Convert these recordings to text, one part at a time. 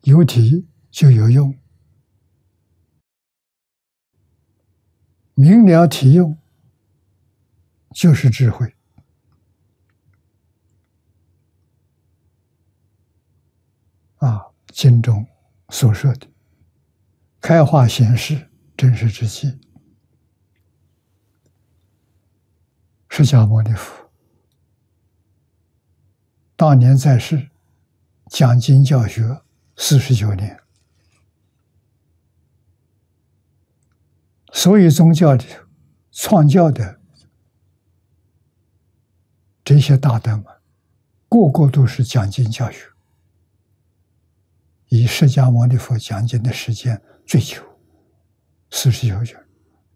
有体就有用，明了体用就是智慧。经中所说的开化显示真实之气，释迦牟尼佛当年在世讲经教学49年，所有宗教里头创教的这些大德们，个个都是讲经教学，以释迦牟尼佛讲经的时间最久，49年。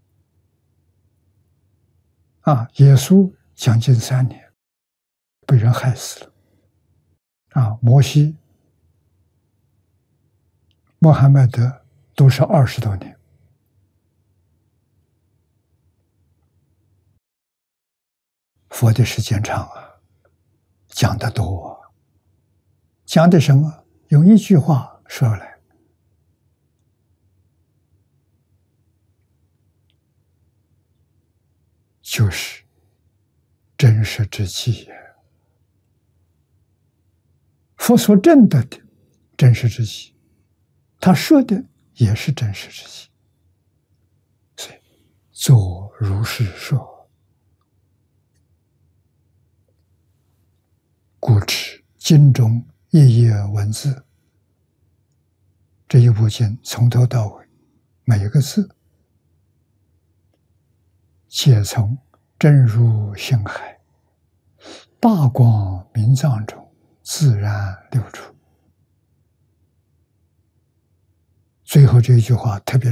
耶稣讲经3年，被人害死了。摩西、穆罕默德都是20多年。佛的时间长讲得多讲的什么？用一句话说来，就是真实之气也。佛所证得的真实之气，他说的也是真实之气，所以作如是说。故知经中一页文字，这一部经从头到尾每一个字皆从真如性海大光明藏中自然流出。最后这一句话特别